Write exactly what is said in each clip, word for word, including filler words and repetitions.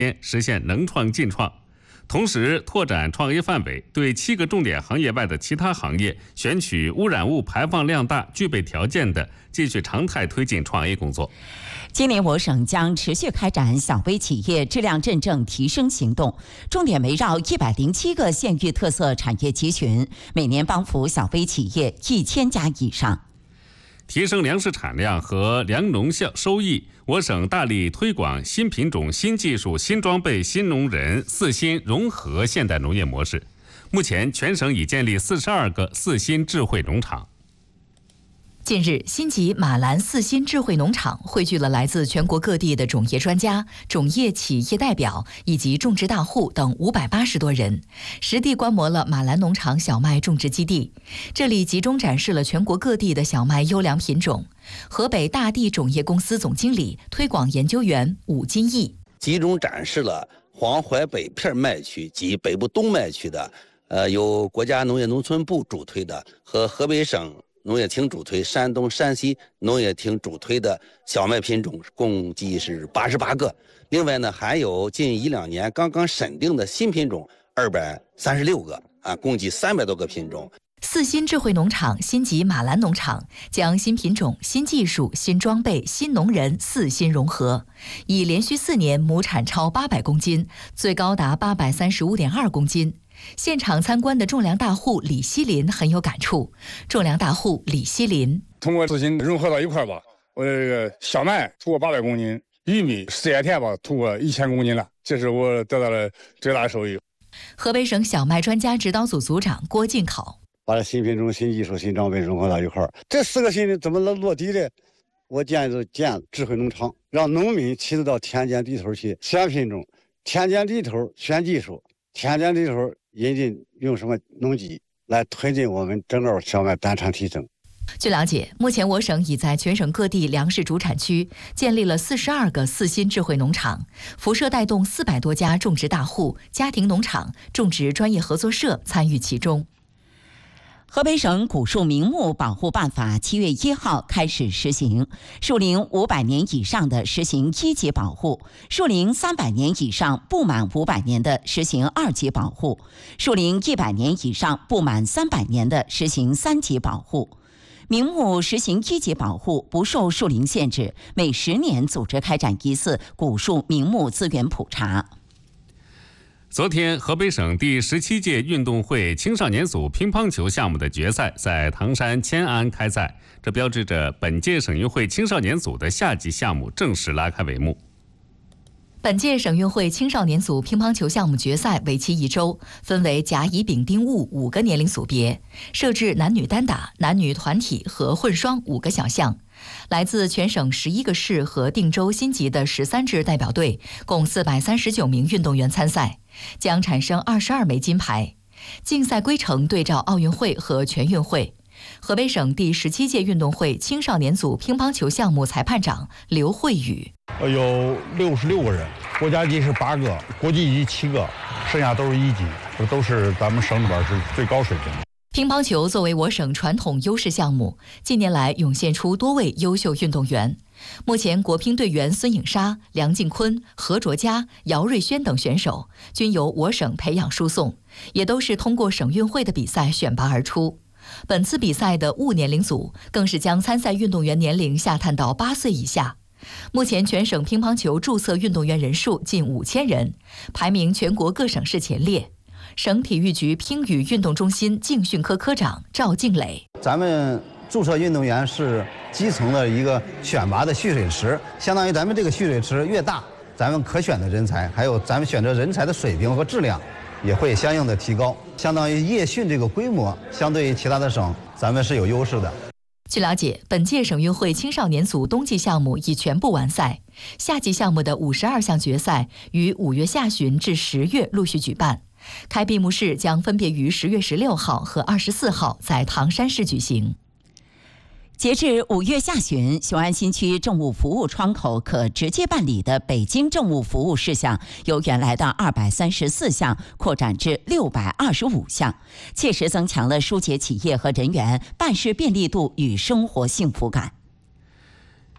实现能创尽创。同时拓展创业范围，对七个重点行业外的其他行业选取污染物排放量大、具备条件的，继续常态推进创 A 工作。 今年我省将持续开展小微企业质量认证提升行动，重点围绕一百零七个县域特色产业集群，每年帮扶小微企业一千家以上。 提升粮食产量和粮农效收益，我省大力推广新品种、新技术、新装备、新农人四新融合现代农业模式。目前，全省已建立四十二个四新智慧农场。 近日，新集马兰四新智慧农场汇聚了来自全国各地的种业专家、种业企业代表以及种植大户等五百八十多人，实地观摩了马兰农场小麦种植基地。这里集中展示了全国各地的小麦优良品种。河北大地种业公司总经理、推广研究员武金义集中展示了黄淮北片麦区及北部冬麦区的，呃，由国家农业农村部主推的和河北省农业厅主推、山东、山西农业厅主推的小麦品种，共计是八十八个。另外呢，还有近一两年刚刚审定的新品种二百三十六个啊，共计三百多个品种。 四新智慧农场新集马兰农场将新品种、新技术、新装备、新农人四新融合，已连续四年亩产超八百公斤，最高达八百三十五点二公斤。现场参观的种粮大户李希林很有感触。种粮大户李希林通过四新融合到一块吧，我这个小麦突破八百公斤，玉米事业田吧突破一千公斤了，这是我得到了最大的收益。 河北省小麦专家指导组组长郭进考把这新品种、新技术、新装备融合到一块儿，这四个新怎么能落地的？我建议建智慧农场，让农民亲自到田间地头去选品种，田间地头选技术，田间地头引进用什么农机来推进我们整个小麦单产提升。 据了解，目前我省已在全省各地粮食主产区建立了四十二个四新智慧农场，辐射带动四百多家种植大户、家庭农场、种植专业合作社参与其中。 河北省古树名木保护办法七月一号开始实行，树龄五百年以上的实行一级保护，树龄三百年以上不满五百年的实行二级保护，树龄一百年以上不满三百年的实行三级保护。名木实行一级保护，不受树龄限制，每十年组织开展一次古树名木资源普查。 昨天，河北省第十七届运动会青少年组乒乓球项目的决赛在唐山迁安开赛，这标志着本届省运会青少年组的夏季项目正式拉开帷幕。 本届省运会青少年组乒乓球项目决赛为期一周，分为甲、乙、丙、丁、戊五个年龄组别，设置男女单打、男女团体和混双五个小项。来自全省十一个市和定州新集的十三支代表队，共四百三十九名运动员参赛，将产生二十二枚金牌。竞赛规程对照奥运会和全运会。河北省第十七届运动会青少年组乒乓球项目裁判长刘慧宇： 有六十六个人，国家级是八个，国际级七个，剩下都是一级，这都是咱们省里边是最高水平的。 乒乓球作为我省传统优势项目，近年来涌现出多位优秀运动员。目前，国乒队员孙颖莎、梁靖昆、何卓佳、姚瑞轩等选手均由我省培养输送，也都是通过省运会的比赛选拔而出。本次比赛的戊年龄组更是将参赛运动员年龄下探到八岁以下。目前，全省乒乓球注册运动员人数近五千人，排名全国各省市前列。省体育局乒羽运动中心竞训科科长赵静磊： 咱们注册运动员是基层的一个选拔的蓄水池，相当于咱们这个蓄水池越大，咱们可选的人才，还有咱们选择人才的水平和质量也会相应的提高。相当于夜训这个规模，相对于其他的省，咱们是有优势的。 据了解，本届省运会青少年组冬季项目已全部完赛，夏季项目的五十二项决赛于五月下旬至十月陆续举办。开闭幕式将分别于十月十六号和二十四号在唐山市举行。 截至五月下旬，雄安新区政务服务窗口可直接办理的北京政务服务事项由原来的二百三十四项扩展至六百二十五项，切实增强了疏解企业和人员办事便利度与生活幸福感。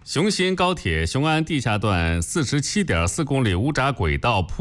雄新高铁雄安地下段四十七点四公里无闸轨道铺